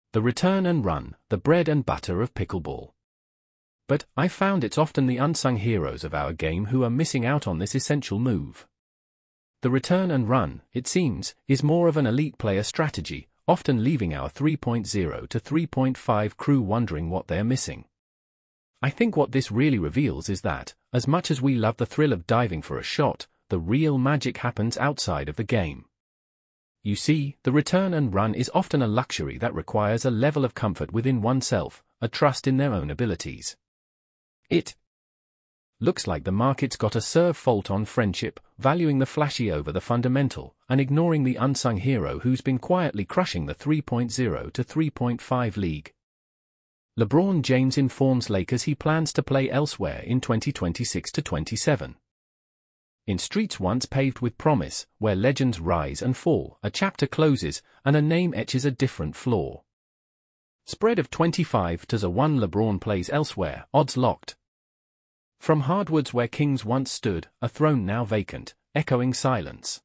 The return and run, the bread and butter of pickleball. But I found it's often the unsung heroes of our game who are missing out on this essential move. The return and run, it seems, is more of an elite player strategy, often leaving our 3.0 to 3.5 crew wondering what they're missing. I think what this really reveals is that, as much as we love the thrill of diving for a shot, the real magic happens outside of the game. You see, the return and run is often a luxury that requires a level of comfort within oneself, a trust in their own abilities. It looks like the market's got a serve fault on friendship, valuing the flashy over the fundamental, and ignoring the unsung hero who's been quietly crushing the 3.0 to 3.5 league. LeBron James informs Lakers he plans to play elsewhere in 2026 to 27. In streets once paved with promise, where legends rise and fall, a chapter closes, and a name etches a different floor. Spread of 25-1 LeBron plays elsewhere, odds locked. From hardwoods where kings once stood, a throne now vacant, echoing silence.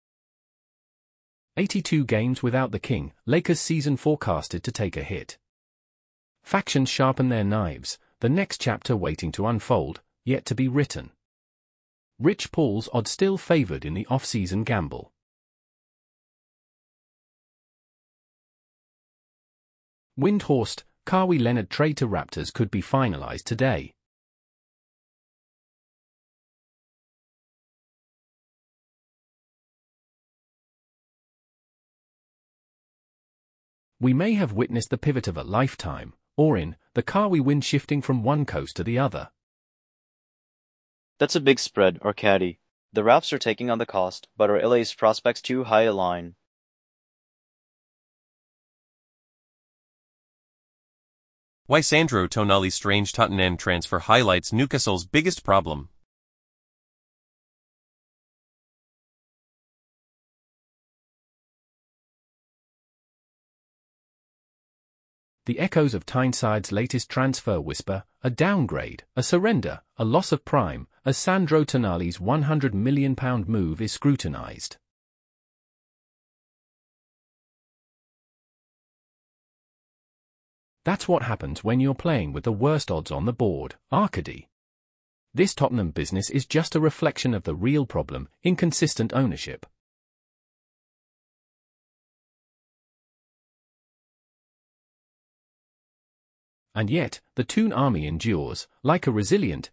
82 games without the king, Lakers season forecasted to take a hit. Factions sharpen their knives, the next chapter waiting to unfold, yet to be written. Rich Paul's odds still favored in the off-season gamble. Windhorst, Kawhi Leonard trade to Raptors could be finalized today. We may have witnessed the pivot of a lifetime, or in the Kawhi wind shifting from one coast to the other. That's a big spread, or caddy. The Raps are taking on the cost, but are LA's prospects too high a line? Why Sandro Tonali's strange Tottenham transfer highlights Newcastle's biggest problem. The echoes of Tyneside's latest transfer whisper, a downgrade, a surrender, a loss of prime, as Sandro Tonali's £100 million move is scrutinized. That's what happens when you're playing with the worst odds on the board, Arcady. This Tottenham business is just a reflection of the real problem, inconsistent ownership. And yet, the Toon army endures, like a resilient,